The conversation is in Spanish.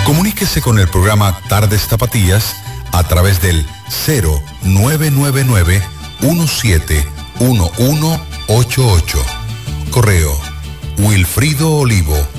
Comuníquese con el programa Tardes Tapatías a través del 0999-171188. Correo wilfridoolivo